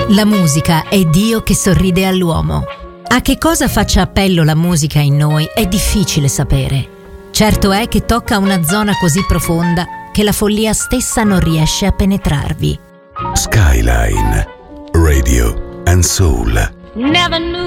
La musica è Dio che sorride all'uomo. A che cosa faccia appello la musica in noi è difficile sapere. Certo è che tocca una zona così profonda che la follia stessa non riesce a penetrarvi. Skyline Radio and Soul. Never knew